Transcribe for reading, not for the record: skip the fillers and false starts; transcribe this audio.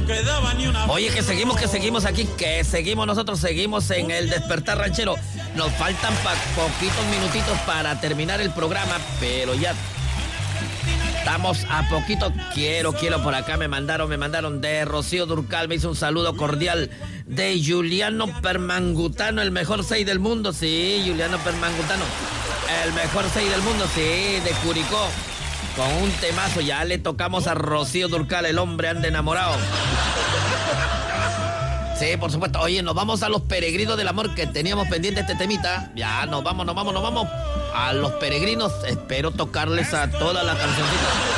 Oye, que seguimos aquí, nosotros seguimos en el Despertar Ranchero. Nos faltan poquitos minutitos para terminar el programa, pero ya estamos a poquito. Quiero, por acá me mandaron de Rocío Durcal, me hizo un saludo cordial de Juliano Permangutano, el mejor 6 del mundo, sí, Juliano Permangutano, el mejor 6 del mundo, sí, de Curicó, con un temazo. Ya le tocamos a Rocío Durcal, el hombre anda enamorado. Sí, por supuesto. Oye, nos vamos a los peregrinos del amor, que teníamos pendiente este temita. Ya, nos vamos a los peregrinos. Espero tocarles a toda la cancioncita.